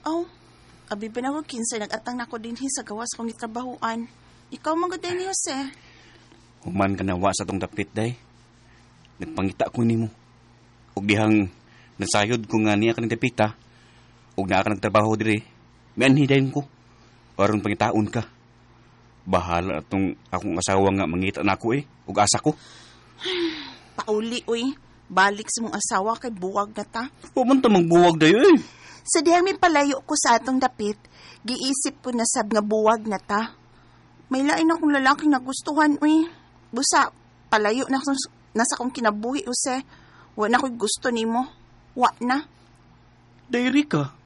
Oh, abi ba na ko kinsa nag-atang nako din sa gawas kong itrabahuan. Ikaw mga din ni Jose. Human ka nawa sa tong dapit, day. Nagpangita ko nimo. Ug dihang nasayod ko nga niya ka ng dapita, ug naa ka nagtrabaho diri, may anhidayon ko. Aron pangitaon ka. Bahala atong akong asawa nga mangita na ako ug asa ko. Pauli, uy. Balik sa mong asawa kay buwag na ta. Human ta magbuwag dayo eh. Sa dihang may palayo ko sa atong dapit, giisip ko na sab nga buwag na ta. May lain akong lalaking nagustuhan, uy. Busa, palayo na nasa kong kinabuhi, Jose. Wa na ko'y gusto nimo. Wa na. Day, Rika.